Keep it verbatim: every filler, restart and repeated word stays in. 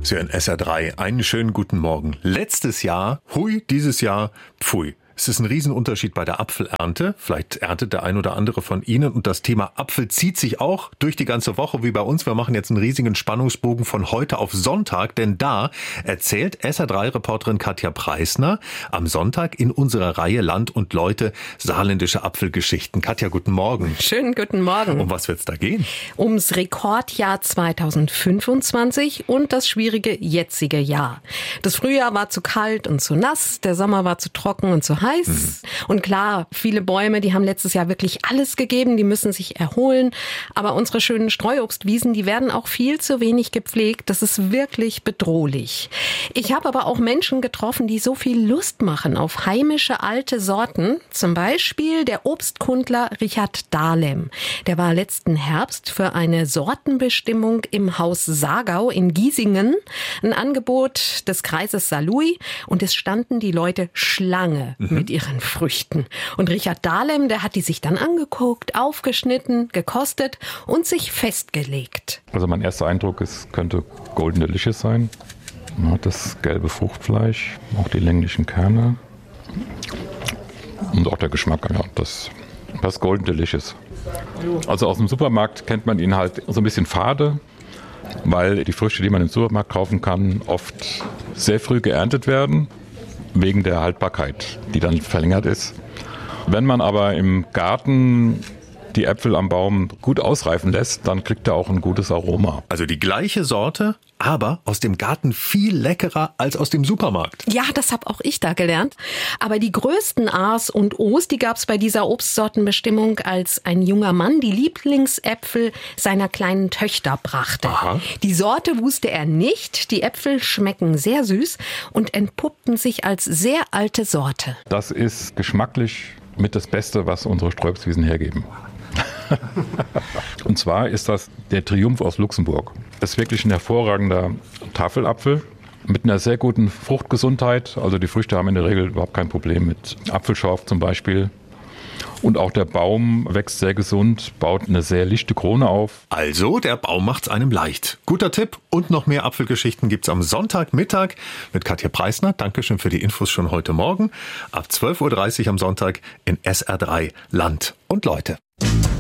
Sie hören S R drei. Einen schönen guten Morgen. Letztes Jahr, hui, dieses Jahr, pfui. Es ist ein Riesenunterschied bei der Apfelernte. Vielleicht erntet der ein oder andere von Ihnen. Und das Thema Apfel zieht sich auch durch die ganze Woche wie bei uns. Wir machen jetzt einen riesigen Spannungsbogen von heute auf Sonntag. Denn da erzählt S R drei-Reporterin Katja Preisner am Sonntag in unserer Reihe Land und Leute saarländische Apfelgeschichten. Katja, guten Morgen. Schönen guten Morgen. Um was wird's da gehen? Ums Rekordjahr zweitausendfünfundzwanzig und das schwierige jetzige Jahr. Das Frühjahr war zu kalt und zu nass. Der Sommer war zu trocken und zu heiß. Mhm. Und klar, viele Bäume, die haben letztes Jahr wirklich alles gegeben, die müssen sich erholen. Aber unsere schönen Streuobstwiesen, die werden auch viel zu wenig gepflegt. Das ist wirklich bedrohlich. Ich habe aber auch Menschen getroffen, die so viel Lust machen auf heimische alte Sorten. Zum Beispiel der Obstkundler Richard Dahlem. Der war letzten Herbst für eine Sortenbestimmung im Haus Saargau in Giesingen. Ein Angebot des Kreises Saarlouis. Und es standen die Leute Schlange mhm. mit ihren Früchten. Und Richard Dahlem, der hat die sich dann angeguckt, aufgeschnitten, gekostet und sich festgelegt. Also mein erster Eindruck ist, könnte Golden Delicious sein. Man hat das gelbe Fruchtfleisch, auch die länglichen Kerne und auch der Geschmack. Ja, das, das Golden Delicious. Also aus dem Supermarkt kennt man ihn halt so ein bisschen fade, weil die Früchte, die man im Supermarkt kaufen kann, oft sehr früh geerntet werden, wegen der Haltbarkeit, die dann verlängert ist. Wenn man aber im Garten die Äpfel am Baum gut ausreifen lässt, dann kriegt er auch ein gutes Aroma. Also die gleiche Sorte, aber aus dem Garten viel leckerer als aus dem Supermarkt. Ja, das habe auch ich da gelernt. Aber die größten A's und O's, die gab es bei dieser Obstsortenbestimmung, als ein junger Mann die Lieblingsäpfel seiner kleinen Töchter brachte. Aha. Die Sorte wusste er nicht. Die Äpfel schmecken sehr süß und entpuppten sich als sehr alte Sorte. Das ist geschmacklich mit das Beste, was unsere Streuobstwiesen hergeben. Und zwar ist das der Triumph aus Luxemburg. Das ist wirklich ein hervorragender Tafelapfel mit einer sehr guten Fruchtgesundheit. Also die Früchte haben in der Regel überhaupt kein Problem mit Apfelschorf zum Beispiel. Und auch der Baum wächst sehr gesund, baut eine sehr lichte Krone auf. Also, der Baum macht's einem leicht. Guter Tipp und noch mehr Apfelgeschichten gibt's am Sonntagmittag mit Katja Preisner. Dankeschön für die Infos schon heute Morgen. Ab zwölf Uhr dreißig am Sonntag in S R drei Land und Leute.